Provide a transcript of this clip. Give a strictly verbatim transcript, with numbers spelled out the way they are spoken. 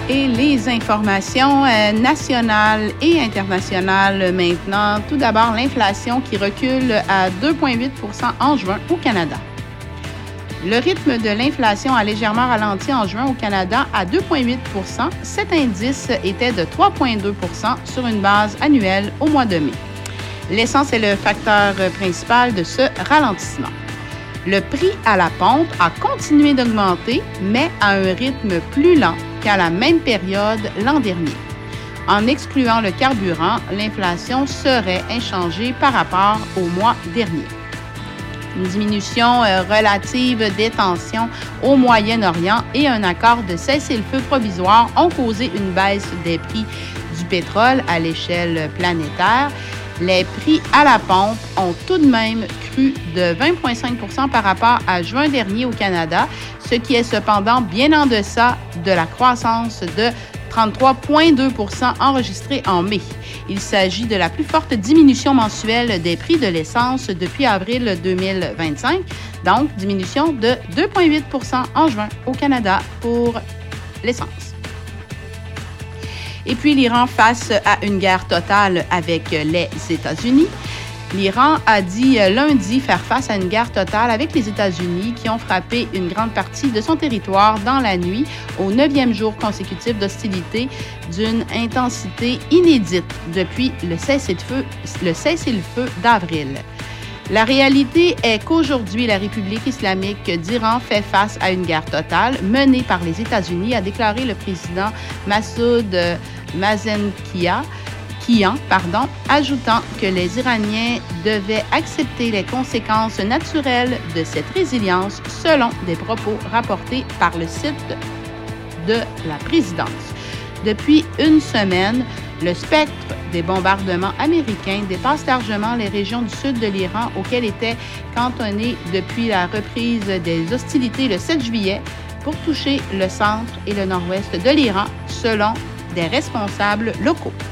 Et les informations euh, nationales et internationales maintenant. Tout d'abord, l'inflation qui recule à deux virgule huit pour cent en juin au Canada. Le rythme de l'inflation a légèrement ralenti en juin au Canada à deux virgule huit pour cent. Cet indice était de trois virgule deux pour cent sur une base annuelle au mois de mai. L'essence est le facteur principal de ce ralentissement. Le prix à la pompe a continué d'augmenter, mais à un rythme plus lent qu'à la même période l'an dernier. En excluant le carburant, l'inflation serait inchangée par rapport au mois dernier. Une diminution euh, relative des tensions au Moyen-Orient et un accord de cessez-le-feu provisoire ont causé une baisse des prix du pétrole à l'échelle planétaire. Les prix à la pompe ont tout de même cru de vingt virgule cinq pour cent par rapport à juin dernier au Canada, ce qui est cependant bien en deçà de la croissance de trente-trois virgule deux pour cent enregistrée en mai. Il s'agit de la plus forte diminution mensuelle des prix de l'essence depuis avril deux mille vingt-cinq, donc diminution de deux virgule huit pour cent en juin au Canada pour l'essence. Et puis l'Iran face à une guerre totale avec les États-Unis. L'Iran a dit lundi faire face à une guerre totale avec les États-Unis qui ont frappé une grande partie de son territoire dans la nuit au neuvième jour consécutif d'hostilité d'une intensité inédite depuis le cessez-le-feu, le cessez-le-feu d'avril. La réalité est qu'aujourd'hui, la République islamique d'Iran fait face à une guerre totale menée par les États-Unis, a déclaré le président Massoud Mazenkian, Kian, pardon, ajoutant que les Iraniens devaient accepter les conséquences naturelles de cette résilience selon des propos rapportés par le site de la présidence. Depuis une semaine, le spectre des bombardements américains dépasse largement les régions du sud de l'Iran auxquelles étaient cantonnés depuis la reprise des hostilités le sept juillet pour toucher le centre et le nord-ouest de l'Iran selon des responsables locaux.